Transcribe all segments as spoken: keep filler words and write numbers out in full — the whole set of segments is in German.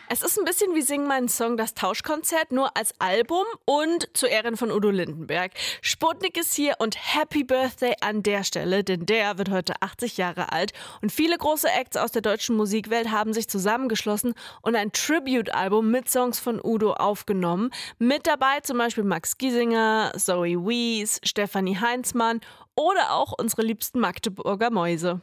Es ist ein bisschen wie Sing meinen Song, das Tauschkonzert, nur als Album und zu Ehren von Udo Lindenberg. Sputnik ist hier und Happy Birthday an der Stelle, denn der wird heute achtzig Jahre alt. Und viele große Acts aus der deutschen Musikwelt haben sich zusammengeschlossen und ein Tribute-Album mit Songs von Udo aufgenommen. Mit dabei zum Beispiel Max Giesinger, Zoe Wies, Stefanie Heinzmann oder auch unsere liebsten Magdeburger Mäuse.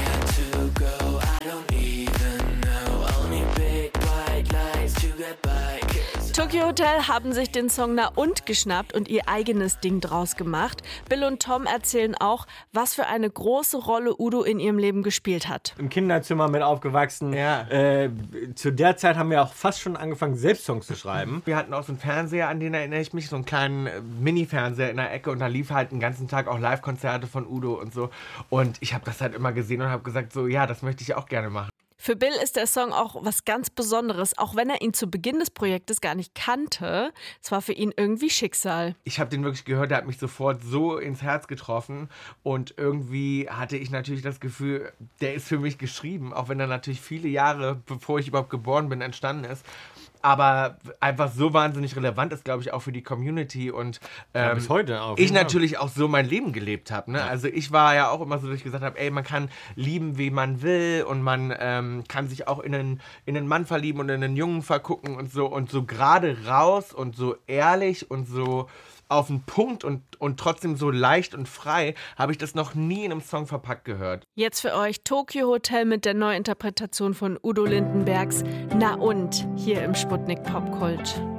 Tokio Hotel haben sich den Song Na und geschnappt und ihr eigenes Ding draus gemacht. Bill und Tom erzählen auch, was für eine große Rolle Udo in ihrem Leben gespielt hat. Im Kinderzimmer mit aufgewachsen. Ja. Äh, zu der Zeit haben wir auch fast schon angefangen, selbst Songs zu schreiben. Wir hatten auch so einen Fernseher, an den erinnere ich mich, so einen kleinen äh, Mini-Fernseher in der Ecke und da lief halt den ganzen Tag auch Live-Konzerte von Udo und so. Und ich habe das halt immer gesehen und habe gesagt, so ja, das möchte ich auch gerne machen. Für Bill ist der Song auch was ganz Besonderes, auch wenn er ihn zu Beginn des Projektes gar nicht kannte. Es war für ihn irgendwie Schicksal. Ich habe den wirklich gehört, der hat mich sofort so ins Herz getroffen und irgendwie hatte ich natürlich das Gefühl, der ist für mich geschrieben, auch wenn er natürlich viele Jahre, bevor ich überhaupt geboren bin, entstanden ist. Aber einfach so wahnsinnig relevant ist, glaube ich, auch für die Community und ähm, ja, bis heute auch. ich natürlich auch so mein Leben gelebt habe. Ne? Ja. Also ich war ja auch immer so, dass ich gesagt habe, ey, man kann lieben, wie man will und man ähm, kann sich auch in einen, in einen Mann verlieben und in einen Jungen vergucken und so und so gerade raus und so ehrlich und so auf den Punkt und, und trotzdem so leicht und frei habe ich das noch nie in einem Song verpackt gehört. Jetzt für euch Tokio Hotel mit der Neuinterpretation von Udo Lindenbergs Na und hier im Sputnik Popkult.